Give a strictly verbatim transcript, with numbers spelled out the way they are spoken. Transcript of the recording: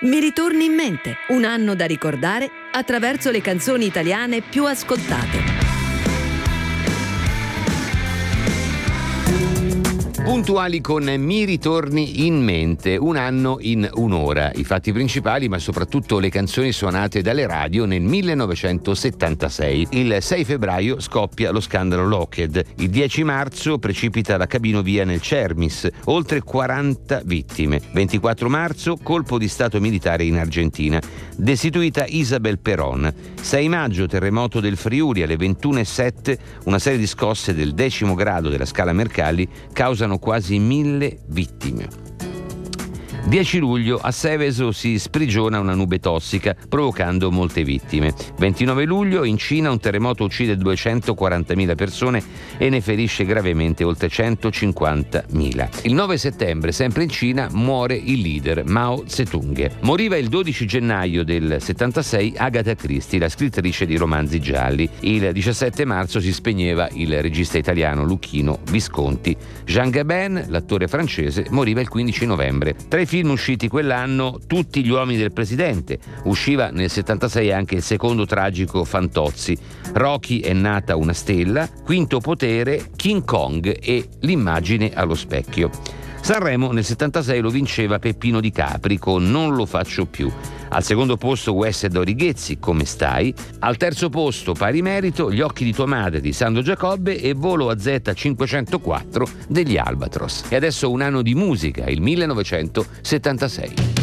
Mi ritorni in mente, un anno da ricordare attraverso le canzoni italiane più ascoltate. Puntuali con Mi ritorni in mente, un anno in un'ora. I fatti principali, ma soprattutto le canzoni suonate dalle radio nel millenovecentosettantasei. Il sei febbraio scoppia lo scandalo Lockheed. Il dieci marzo precipita la cabinovia nel Cermis, oltre quaranta vittime. ventiquattro marzo, colpo di stato militare in Argentina. Destituita Isabel Perón. sei maggio, terremoto del Friuli alle ventuno e sette, una serie di scosse del decimo grado della scala Mercalli causano quasi mille vittime. dieci luglio, a Seveso si sprigiona una nube tossica, provocando molte vittime. ventinove luglio, in Cina un terremoto uccide duecentoquarantamila persone e ne ferisce gravemente oltre centocinquantamila. Il nove settembre, sempre in Cina, muore il leader Mao Zedong. Moriva il dodici gennaio del settantasei Agatha Christie, la scrittrice di romanzi gialli. Il diciassette marzo si spegneva il regista italiano Luchino Visconti. Jean Gabin, l'attore francese, moriva il quindici novembre. Tra i film usciti quell'anno, Tutti gli uomini del presidente. Usciva nel settantasei anche il secondo tragico Fantozzi. Rocky è nata una stella, Quinto potere, King Kong e L'immagine allo specchio. Sanremo nel settantasei lo vinceva Peppino Di Capri con Non lo faccio più. Al secondo posto West e Dori Ghezzi, Come stai? Al terzo posto, pari merito, Gli occhi di tua madre di Sandro Giacobbe e Volo A Z cinquecentoquattro degli Albatros. E adesso un anno di musica, il millenovecentosettantasei.